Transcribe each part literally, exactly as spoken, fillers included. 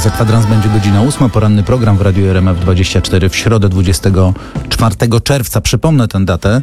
Za kwadrans będzie godzina ósma. Poranny program w Radiu R M F dwadzieścia cztery w środę dwudziestego czwartego czerwca. Przypomnę tę datę,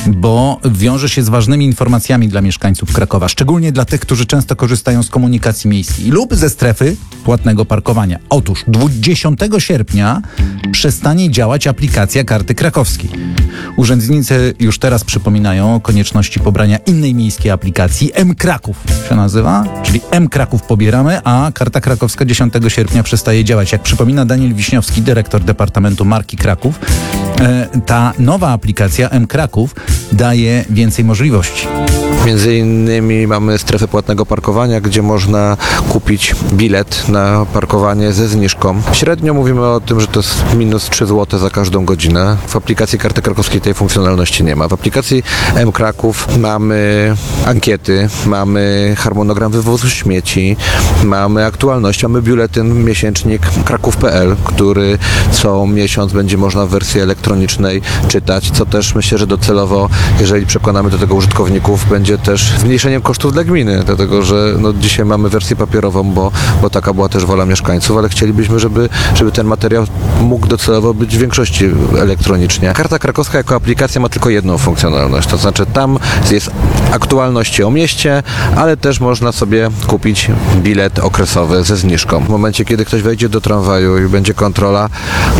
bo wiąże się z ważnymi informacjami dla mieszkańców Krakowa, szczególnie dla tych, którzy często korzystają z komunikacji miejskiej lub ze strefy płatnego parkowania. Otóż dziesiątego sierpnia przestanie działać aplikacja Karty Krakowskiej. Urzędnicy już teraz przypominają o konieczności pobrania innej miejskiej aplikacji. M-Kraków się nazywa, czyli M-Kraków pobieramy, a Karta Krakowska dziesiątego sierpnia przestaje działać. Jak przypomina Daniel Wiśniowski, dyrektor Departamentu Marki Kraków, e, ta nowa aplikacja M-Kraków daje więcej możliwości. Między innymi mamy strefę płatnego parkowania, gdzie można kupić bilet na parkowanie ze zniżką. Średnio mówimy o tym, że to jest minus trzy złote za każdą godzinę. W aplikacji Karty Krakowskiej tej funkcjonalności nie ma. W aplikacji M-Kraków mamy ankiety, mamy harmonogram wywozu śmieci, mamy aktualność, mamy biuletyn, miesięcznik kraków kropka p l, który co miesiąc będzie można w wersji elektronicznej czytać, co też myślę, że docelowo, jeżeli przekonamy do tego użytkowników, będzie też zmniejszeniem kosztów dla gminy, dlatego że no, dzisiaj mamy wersję papierową, bo, bo taka była też wola mieszkańców, ale chcielibyśmy, żeby, żeby ten materiał mógł docelowo być w większości elektronicznie. Karta Krakowska jako aplikacja ma tylko jedną funkcjonalność, to znaczy tam jest aktualności o mieście, ale też można sobie kupić bilet okresowy ze zniżką. W momencie, kiedy ktoś wejdzie do tramwaju i będzie kontrola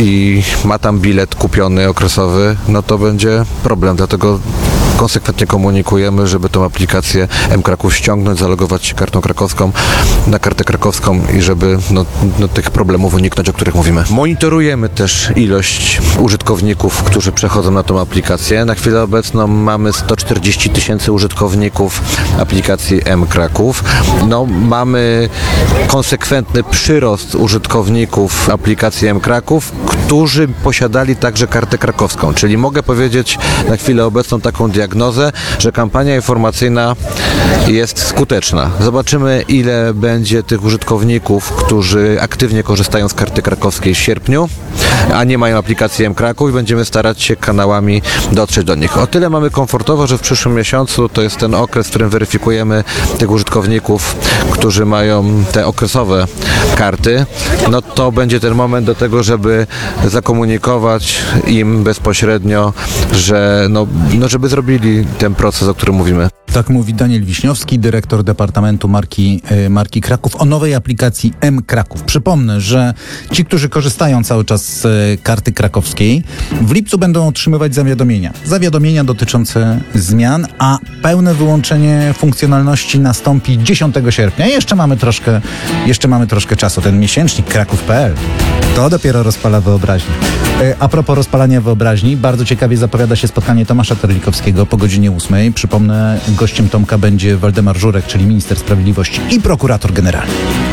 i ma tam bilet kupiony okresowy, no to będzie problem, dlatego konsekwentnie komunikujemy, żeby tą aplikację M-Kraków ściągnąć, zalogować się kartą krakowską na kartę krakowską i żeby no, no, tych problemów uniknąć, o których mówimy. Monitorujemy też ilość użytkowników, którzy przechodzą na tą aplikację. Na chwilę obecną mamy sto czterdzieści tysięcy użytkowników aplikacji M-Kraków. No, mamy konsekwentny przyrost użytkowników aplikacji M-Kraków, którzy posiadali także kartę krakowską, czyli mogę powiedzieć na chwilę obecną taką diagnozę, że kampania informacyjna jest skuteczna. Zobaczymy, ile będzie tych użytkowników, którzy aktywnie korzystają z karty krakowskiej w sierpniu, a nie mają aplikacji M-Kraków i będziemy starać się kanałami dotrzeć do nich. O tyle mamy komfortowo, że w przyszłym miesiącu to jest ten okres, w którym weryfikujemy tych użytkowników, którzy mają te okresowe karty. No to będzie ten moment do tego, żeby zakomunikować im bezpośrednio, że no, no żeby zrobili ten proces, o którym mówimy. Tak mówi Daniel Wiśniowski, dyrektor Departamentu Marki, yy, Marki Kraków, o nowej aplikacji M-Kraków. Przypomnę, że ci, którzy korzystają cały czas z yy, karty krakowskiej, w lipcu będą otrzymywać zawiadomienia. Zawiadomienia dotyczące zmian, a pełne wyłączenie funkcjonalności nastąpi dziesiątego sierpnia. I jeszcze mamy troszkę, jeszcze mamy troszkę czasu. Ten miesięcznik kraków kropka p l to dopiero rozpala wyobraźnię. Yy, a propos rozpalania wyobraźni, bardzo ciekawie zapowiada się spotkanie Tomasza Terlikowskiego po godzinie ósmej. Przypomnę, gościem Tomka będzie Waldemar Żurek, czyli minister sprawiedliwości i prokurator generalny.